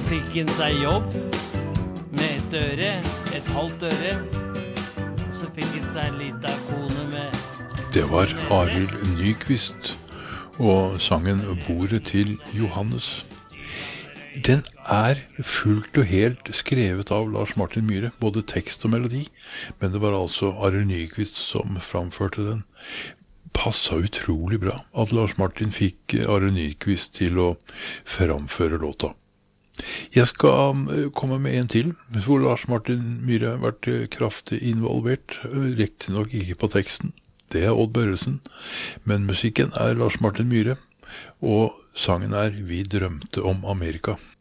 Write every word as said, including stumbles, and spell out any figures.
fikk han seg jobb med et øre, et halvt øre. Så fikk han seg en liten kone med... Det var Arild Nyquist og sangen Bordet til Johannes. Den er fullt og helt skrevet av Lars Martin Myhre, både tekst og melodi, men det var altså Arild Nyquist som framførte den. Passet utrolig bra at Lars Martin fikk Arild Nyquist til å framføre låta. Jeg skal komme med en til, hvor Lars Martin Myhre har vært kraftig involvert, riktig nok ikke på teksten. Det er Odd Børresen, men musikken er Lars Martin Myhre, og sangen er Vi drømte om Amerika.